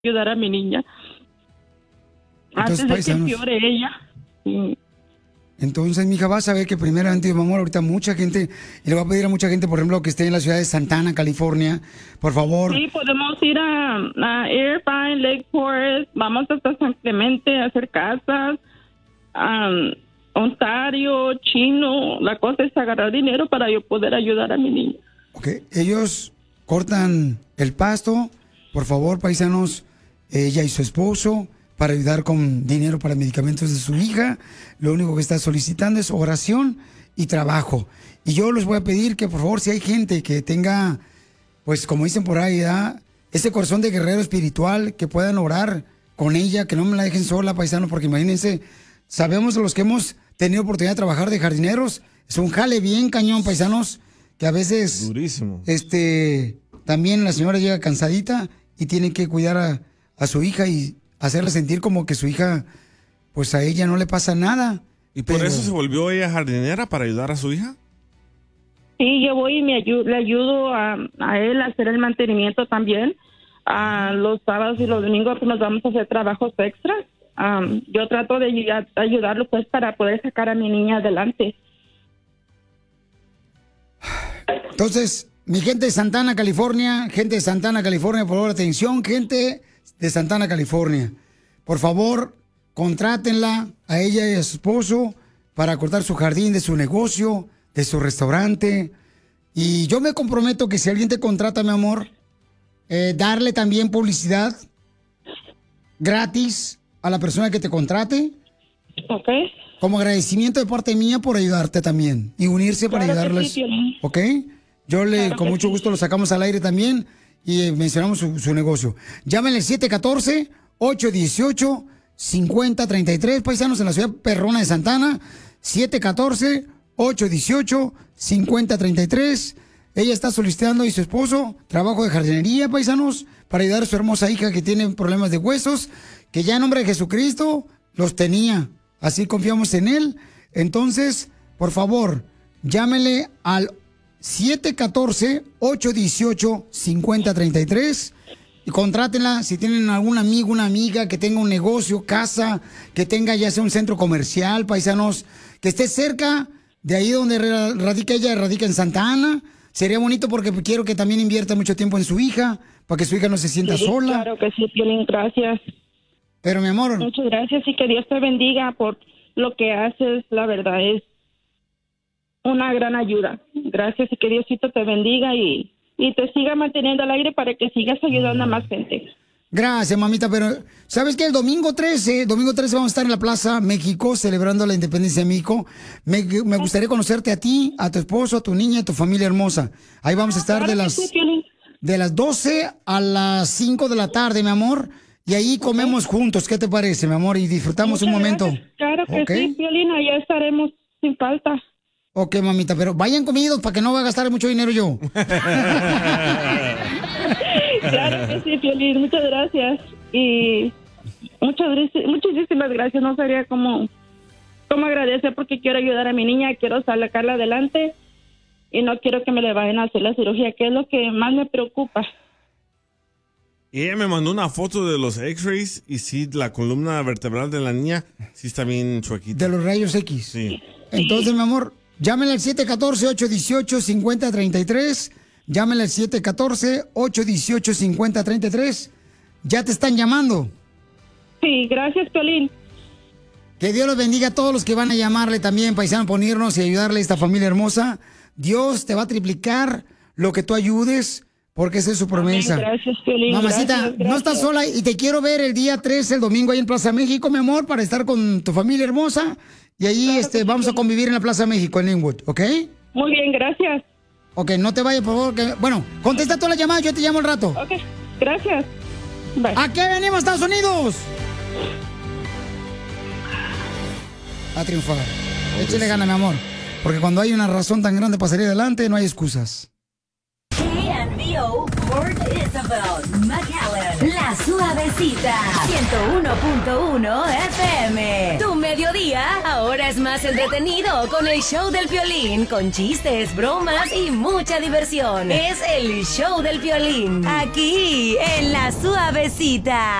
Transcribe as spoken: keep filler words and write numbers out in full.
ayudar a mi niña. Entonces, antes de paisanos, que empeore ella. Sí. Entonces, mija, vas a ver que primeramente, mi amor, ahorita mucha gente, y le voy a pedir a mucha gente, por ejemplo, que esté en la ciudad de Santana, California, por favor. Sí, podemos ir a, a Irvine, Lake Forest, vamos hasta San Clemente a hacer casas, um, Ontario, Chino. La cosa es agarrar dinero para yo poder ayudar a mi niña. Ok, ellos cortan el pasto, por favor, paisanos, ella y su esposo, para ayudar con dinero para medicamentos de su hija. Lo único que está solicitando es oración y trabajo. Y yo les voy a pedir que, por favor, si hay gente que tenga, pues como dicen por ahí, ¿verdad?, ese corazón de guerrero espiritual, que puedan orar con ella, que no me la dejen sola, paisanos, porque imagínense, sabemos los que hemos tenido oportunidad de trabajar de jardineros, es un jale bien cañón, paisanos, que a veces... Durísimo. Este, también la señora llega cansadita y tiene que cuidar a, a su hija y hacerle sentir como que su hija, pues a ella no le pasa nada. ¿Y por pero... eso se volvió ella jardinera, para ayudar a su hija? Sí, yo voy y me ayu- le ayudo a, a él a hacer el mantenimiento también. A los sábados y los domingos pues, nos vamos a hacer trabajos extras. Um, yo trato de ayudar, ayudarlo pues para poder sacar a mi niña adelante. Entonces, mi gente de Santana, California, gente de Santana, California, por favor, atención, gente de Santana, California. Por favor, contrátenla a ella y a su esposo para cortar su jardín de su negocio, de su restaurante. Y yo me comprometo que si alguien te contrata, mi amor, eh, darle también publicidad gratis a la persona que te contrate. Ok. Como agradecimiento de parte mía por ayudarte también y unirse para Claro que ayudarles. sí, Piolín. ¿Ok? Yo le, Claro con que mucho sí. gusto lo sacamos al aire también y eh, mencionamos su, su negocio. Llámenle al siete uno cuatro, ocho uno ocho, cinco cero tres tres, paisanos, en la ciudad perrona de Santana. siete uno cuatro, ocho uno ocho, cinco cero tres tres. Ella está solicitando y su esposo trabajo de jardinería, paisanos, para ayudar a su hermosa hija que tiene problemas de huesos, que ya en nombre de Jesucristo los tenía. Así confiamos en él. Entonces, por favor, llámele al siete uno cuatro, ocho uno ocho, cinco cero tres tres y contrátenla si tienen algún amigo, una amiga que tenga un negocio, casa, que tenga ya sea un centro comercial, paisanos, que esté cerca de ahí donde radica ella, radica en Santa Ana. Sería bonito porque quiero que también invierta mucho tiempo en su hija, para que su hija no se sienta Sí, sola. Claro que sí, Piolín, gracias. Pero, mi amor... Muchas gracias y que Dios te bendiga por lo que haces. La verdad es una gran ayuda. Gracias y que Diosito te bendiga y, y te siga manteniendo al aire para que sigas ayudando a más gente. Gracias, mamita, pero ¿sabes qué? El domingo trece, domingo trece vamos a estar en la Plaza México celebrando la independencia de México. Me, me gustaría conocerte a ti, a tu esposo, a tu niña, a tu familia hermosa. Ahí vamos a estar Claro de que las, sí, Piolín. de las doce a las cinco de la tarde, mi amor. Y ahí comemos juntos, ¿qué te parece, mi amor? Y disfrutamos Muchas un momento. gracias. Claro que ¿Ok? sí, Piolín, allá estaremos sin falta. Ok, mamita, pero vayan comidos para que no vaya a gastar mucho dinero yo. Claro que sí, Piolín, muchas gracias. Y muchas gracias, muchísimas gracias. No sabría cómo, cómo agradecer porque quiero ayudar a mi niña, quiero sacarla adelante y no quiero que me le vayan a hacer la cirugía, que es lo que más me preocupa. Y ella me mandó una foto de los X-rays y sí, la columna vertebral de la niña sí está bien chuequita. De los rayos X. Sí. Entonces, mi amor, llámenle al siete uno cuatro, ocho uno ocho, cinco cero tres tres. Llámenle al siete uno cuatro, ocho uno ocho, cinco cero tres tres. Ya te están llamando. Sí, gracias, Piolín. Que Dios los bendiga a todos los que van a llamarle también, paisano, ponernos y ayudarle a esta familia hermosa. Dios te va a triplicar lo que tú ayudes, porque esa es su promesa. Amén, gracias, Piolín. Mamacita, Gracias, gracias. no estás sola y te quiero ver el día trece, el domingo, ahí en Plaza México, mi amor, para estar con tu familia hermosa. Y ahí Claro este, que sí, vamos a Piolín. convivir en la Plaza México, en Linwood, ¿ok? Muy bien, gracias. Ok, no te vayas, por favor. Que... Bueno, contesta todas las llamadas, yo te llamo al rato. Ok, gracias. Bye. ¿A qué venimos, Estados Unidos? A triunfar. Échale gana, mi amor. Porque cuando hay una razón tan grande para salir adelante, no hay excusas. K and B O Port Isabel, McAllen, La Suavecita, ciento uno punto uno F M, tu medio mediodía ahora es más entretenido con el show del Piolín, con chistes, bromas y mucha diversión. Es el show del Piolín, aquí en La Suavecita.